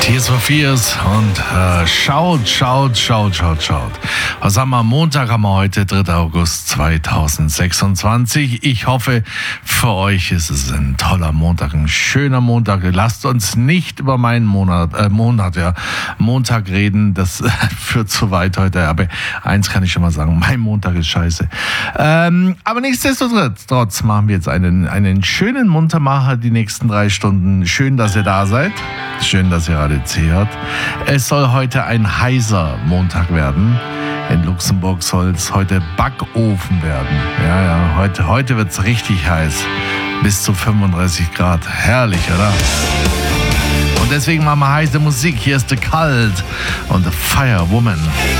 Tears for Fears und schaut. Was haben wir? Montag haben wir heute, 3. August 2026. Ich hoffe, für euch ist es ein toller Montag, ein schöner Montag. Lasst uns nicht über meinen Montag reden. Das führt zu weit heute. Aber eins kann ich schon mal sagen, mein Montag ist scheiße. Aber nichtsdestotrotz machen wir jetzt einen schönen Muntermacher die nächsten 3 Stunden. Schön, dass ihr da seid. Schön, dass ihr ADC hört. Es soll heute ein heißer Montag werden. In Luxemburg soll es heute Backofen werden. Ja, heute wird es richtig heiß. Bis zu 35 Grad. Herrlich, oder? Und deswegen machen wir heiße Musik. Hier ist The Cult und The Firewoman.